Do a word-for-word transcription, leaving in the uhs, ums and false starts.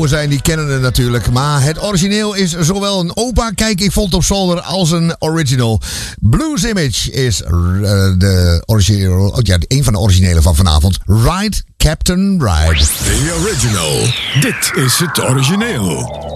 zijn, die kennen het natuurlijk. Maar het origineel is zowel een opa, kijk ik vond op zolder, als een original. Blues Image is uh, de origineel, ja, een van de originele van vanavond. Ride, Captain Ride. The original. Dit is het origineel.